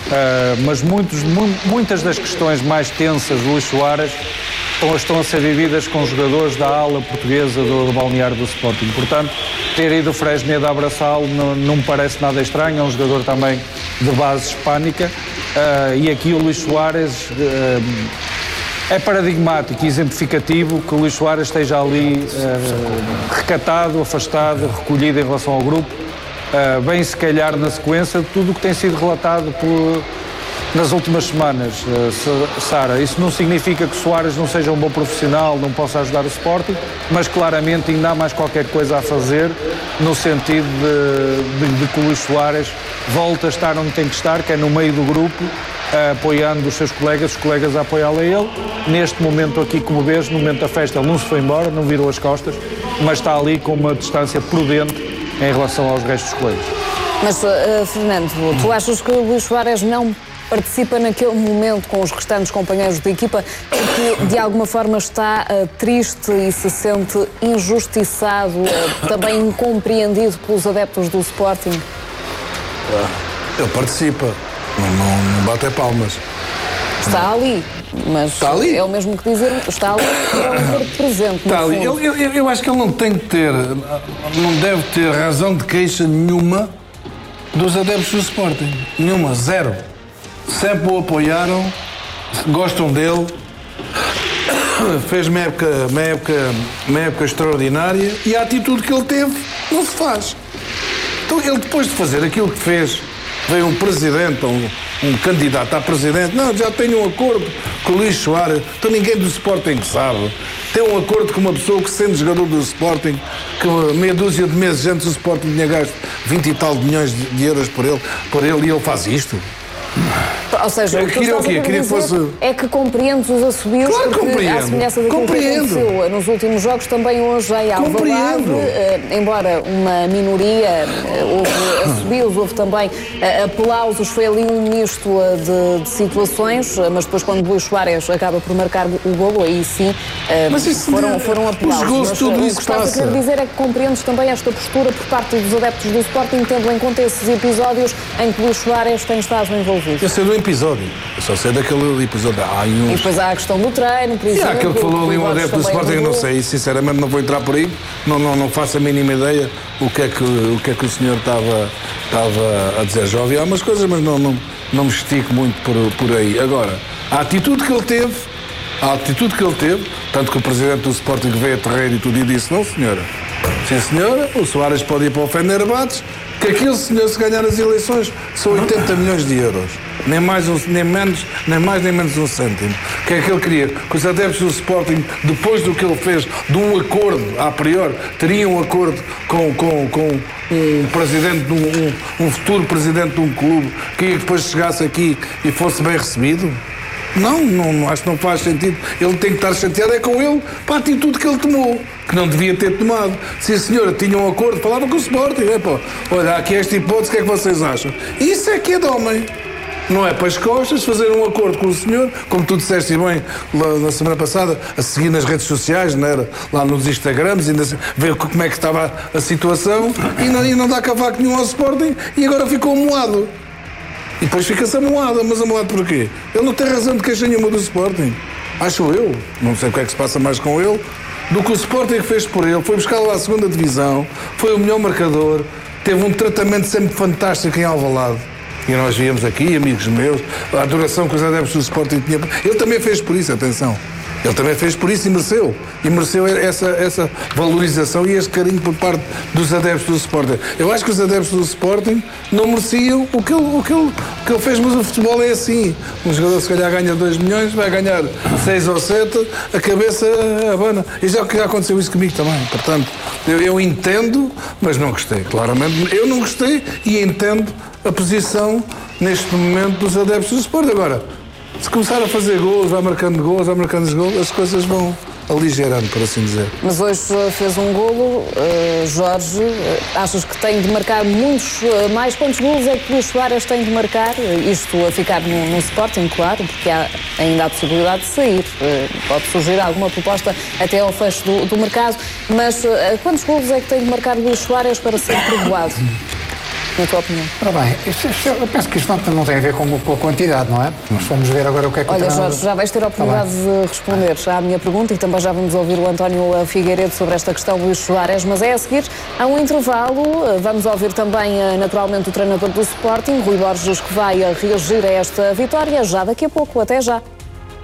mas muitas das questões mais tensas do Luís Soares estão a ser vividas com jogadores da ala portuguesa do balneário do Sporting. Portanto, ter ido o Fresneda abraçá-lo não me parece nada estranho, é um jogador também de base hispânica, e aqui o Luís Soares é paradigmático e exemplificativo que o Luís Soares esteja ali recatado, afastado, recolhido em relação ao grupo, bem se calhar na sequência de tudo o que tem sido relatado nas últimas semanas, Sara. Isso não significa que Soares não seja um bom profissional, não possa ajudar o Sporting, mas claramente ainda há mais qualquer coisa a fazer no sentido de que o Luís Soares volta a estar onde tem que estar, que é no meio do grupo, apoiando os seus colegas, os colegas a apoiá-lo a ele. Neste momento aqui, como vês, no momento da festa, ele não se foi embora, não virou as costas, mas está ali com uma distância prudente em relação aos restos dos colegas. Mas, Fernando, tu achas que o Luís Soares não participa naquele momento com os restantes companheiros de equipa que de alguma forma está triste e se sente injustiçado, também incompreendido pelos adeptos do Sporting? Ele participa, não bate palmas. Está ali, mas está ali. É o mesmo que dizer, está ali, é um corpo presente. Está ali. Eu acho que ele não tem que ter, não deve ter razão de queixa nenhuma dos adeptos do Sporting. Nenhuma, zero. Sempre o apoiaram, gostam dele, fez uma época extraordinária e a atitude que ele teve não se faz. Então ele, depois de fazer aquilo que fez, veio um presidente, um candidato a presidente, não, já tem um acordo com o Luís Soares, então ninguém do Sporting sabe. Tem um acordo com uma pessoa que, sendo jogador do Sporting, que meia dúzia de meses antes o Sporting tinha gasto 20 e tal milhões de euros por ele e ele faz isto. Ou seja, o que estás a querer dizer é que compreendes os assobios, claro, porque à semelhança daquilo que aconteceu nos últimos jogos, também hoje em Alvalade, embora uma minoria, houve assobios, houve também aplausos, foi ali um misto de situações, mas depois quando Luís Soares acaba por marcar o golo, aí sim foram aplausos. Mas tudo o isso que estás a querer dizer é que compreendes também esta postura por parte dos adeptos do Sporting, tendo em conta esses episódios em que Luís Soares tem estado envolvido. Eu sei do episódio, eu só sei daquele episódio. E depois há a questão do treino, por exemplo. E há aquele que falou ali um adepto do Sporting, eu não sei, sinceramente não vou entrar por aí, não faço a mínima ideia o que é que o senhor estava a dizer. Já ouvi algumas coisas, mas não me estico muito por aí. Agora, a atitude que ele teve, tanto que o presidente do Sporting veio a terreiro e tudo e disse, não senhora, sim senhora, o Soares pode ir para o Fenerbahçe, que aquele senhor, se ganhar as eleições, são 80 milhões de euros. Nem mais nem menos um cêntimo. O que é que ele queria? Que os adeptos do Sporting, depois do que ele fez, de um acordo, a priori, teriam um acordo com um presidente, um futuro presidente de um clube, que depois chegasse aqui e fosse bem recebido? Não, acho que não faz sentido. Ele tem que estar chateado é com ele para a atitude que ele tomou, que não devia ter tomado. Se a senhora tinha um acordo, falava com o Sporting. Olha, há aqui esta hipótese, o que é que vocês acham? Isso é que é de homem. Não é para as costas fazer um acordo com o senhor, como tu disseste bem na semana passada, a seguir nas redes sociais, não era? Lá nos Instagrams, ainda ver como é que estava a situação e não dá cavaco nenhum ao Sporting e agora ficou amoado. E depois fica-se amoado, mas amoado porquê? Ele não tem razão de queixa nenhuma do Sporting. Acho eu, não sei o que é que se passa mais com ele, do que o Sporting fez por ele, foi buscá-lo à segunda divisão, foi o melhor marcador, teve um tratamento sempre fantástico em Alvalade. E nós víamos aqui, amigos meus, a adoração que os adeptos do Sporting tinham. Ele também fez por isso, atenção. Ele também fez por isso e mereceu. E mereceu essa valorização e este carinho por parte dos adeptos do Sporting. Eu acho que os adeptos do Sporting não mereciam o que ele fez, mas o futebol é assim. Um jogador se calhar ganha 2 milhões, vai ganhar 6 ou 7, a cabeça abana. E já aconteceu isso comigo também. Portanto, eu entendo, mas não gostei. Claramente, eu não gostei e entendo a posição, neste momento, dos adeptos do Sporting. Agora, se começar a fazer gols, vai marcando gols, as coisas vão aligerando, por assim dizer. Mas hoje fez um golo, Jorge, achas que tem de marcar muitos mais? Quantos golos é que Luís Soares tem de marcar? Isto a ficar no Sporting, claro, porque há ainda a possibilidade de sair. Pode surgir alguma proposta até ao fecho do mercado, mas quantos golos é que tem de marcar Luís Soares para ser perdoado? na tua opinião? Ora bem, eu penso que isto não tem a ver com a quantidade, não é? Nós vamos ver agora o que é que Olha, Jorge, já vais ter a oportunidade de responder à minha pergunta e também já vamos ouvir o António Figueiredo sobre esta questão do Luís Soares, mas é a seguir a um intervalo. Vamos ouvir também, naturalmente, o treinador do Sporting, Rui Borges, que vai reagir a esta vitória já daqui a pouco. Até já.